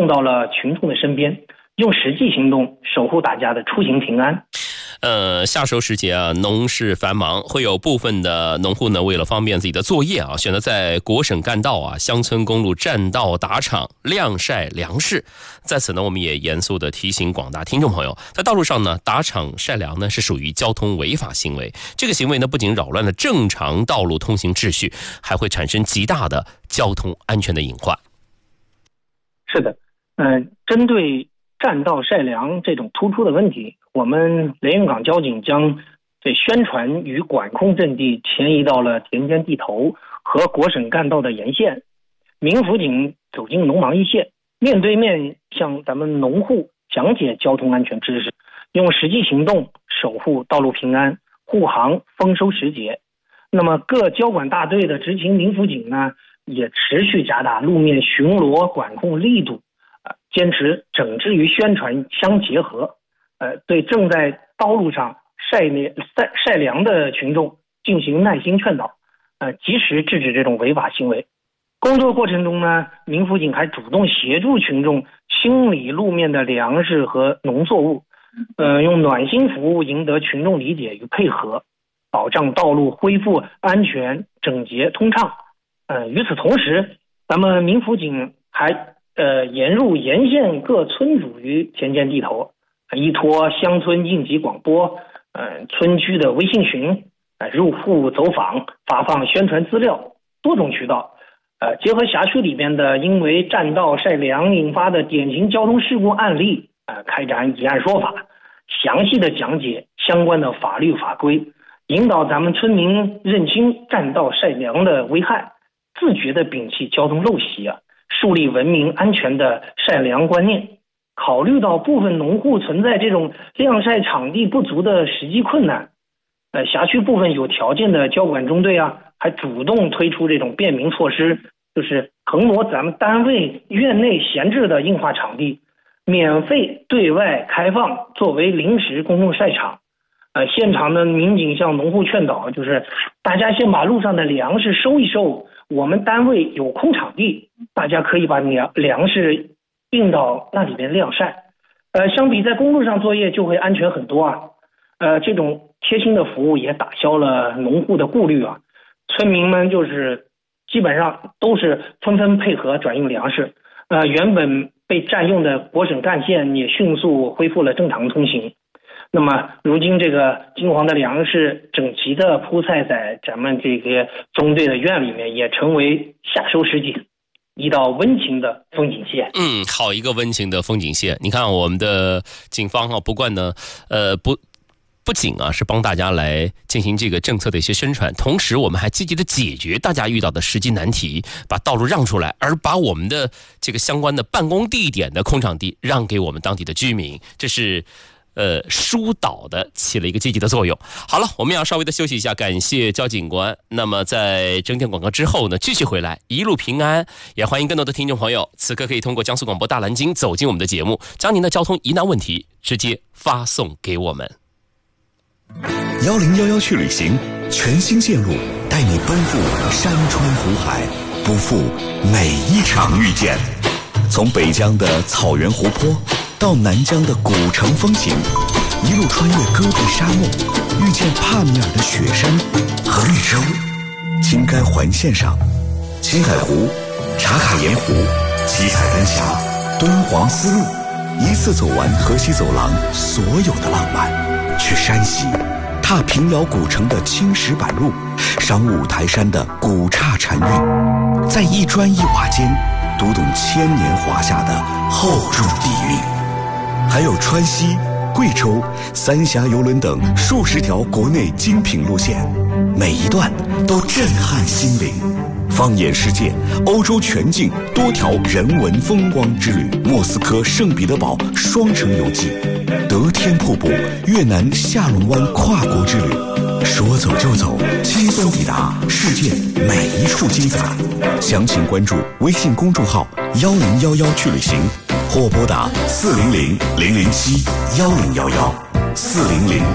送到了群众的身边，用实际行动守护大家的出行平安。 夏收时节啊，农事繁忙，会有部分的农户呢，为了方便自己的作业啊，选择在国省干道啊、乡村公路占道打场晾晒粮食。在此呢，我们也严肃地提醒广大听众朋友，在道路上呢打场晒粮呢是属于交通违法行为。这个行为呢不仅扰乱了正常道路通行秩序，还会产生极大的交通安全的隐患。 是的，针对占道晒粮这种突出的问题，我们连云港交警将这宣传与管控阵地迁移到了田间地头和国省干道的沿线，民辅警走进农忙一线，面对面向咱们农户讲解交通安全知识，用实际行动守护道路平安，护航丰收时节。那么各交管大队的执勤民辅警呢，也持续加大路面巡逻管控力度，坚持整治与宣传相结合，对正在道路上晒粮的群众进行耐心劝导，及时制止这种违法行为。工作过程中呢，民辅警还主动协助群众清理路面的粮食和农作物，用暖心服务赢得群众理解与配合，保障道路恢复安全、整洁、通畅。与此同时，咱们民辅警还沿入沿线各村组于田间地头，依托乡村应急广播、村区的微信群、入户走访、发放宣传资料，多种渠道，结合辖区里边的因为占道晒粮引发的典型交通事故案例，开展以案说法，详细的讲解相关的法律法规，引导咱们村民认清占道晒粮的危害，自觉的摒弃交通陋习树立文明安全的晒粮观念。考虑到部分农户存在这种晾晒场地不足的实际困难，辖区部分有条件的交管中队还主动推出这种便民措施，就是腾挪咱们单位院内闲置的硬化场地，免费对外开放作为临时公共晒场。现场的民警向农户劝导，就是大家先把路上的粮食收一收，我们单位有空场地，大家可以把粮食运到那里边晾晒。相比在公路上作业就会安全很多这种贴心的服务也打消了农户的顾虑村民们就是基本上都是纷纷配合转运粮食，原本被占用的国省干线也迅速恢复了正常通行。那么如今这个金黄的粮食整齐的铺晒在咱们这个中队的院里面，也成为夏收时节一道温情的风景线。 好一个温情的风景线。你看我们的警方不惯呢不仅是帮大家来进行这个政策的一些宣传，同时我们还积极的解决大家遇到的实际难题，把道路让出来，而把我们的这个相关的办公地点的空场地让给我们当地的居民，这是疏导的起了一个积极的作用。好了，我们要稍微的休息一下，感谢焦警官。那么在整点广告之后呢，继续回来，一路平安。也欢迎更多的听众朋友此刻可以通过江苏广播大蓝鲸走进我们的节目，将您的交通疑难问题直接发送给我们。 1011去旅行，全新线路带你奔赴山川湖海，不负每一场遇见。从北疆的草原湖泊到南疆的古城风情，一路穿越戈壁沙漠，遇见帕米尔的雪山和绿洲。青该环线上，青海湖、茶卡盐湖、七彩丹霞、敦煌丝路，一次走完河西走廊所有的浪漫。去山西，踏平遥古城的青石板路，赏五台山的古刹禅韵，在一砖一瓦间读懂千年华夏的厚重底蕴。还有川西、贵州、三峡邮轮等数十条国内精品路线，每一段都震撼心灵。放眼世界，欧洲全境多条人文风光之旅，莫斯科圣彼得堡双城游记，德天瀑布、越南下龙湾跨国之旅，说走就走，轻松抵达世界每一处精彩。详情关注微信公众号1011去旅行，或拨打400-007-1011 400